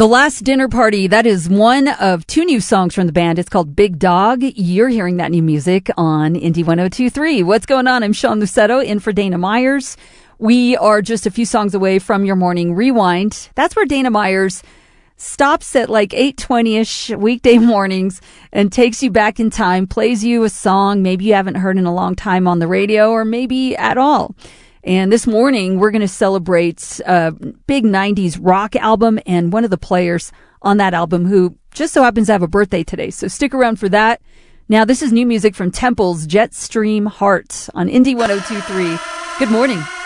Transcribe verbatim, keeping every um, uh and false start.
The Last Dinner Party, that is one of two new songs from the band. It's called Big Dog. You're hearing that new music on Indie one oh two point three. What's going on? I'm Sean Lucetto, in for Dana Myers. We are just a few songs away from your morning rewind. That's where Dana Myers stops at like eight twenty-ish weekday mornings and takes you back in time, plays you a song maybe you haven't heard in a long time on the radio or maybe at all. And this morning, we're going to celebrate a big nineties rock album and one of the players on that album who just so happens to have a birthday today. So stick around for that. Now, this is new music from Temple's Jetstream Heart on Indie one oh two point three. Good morning.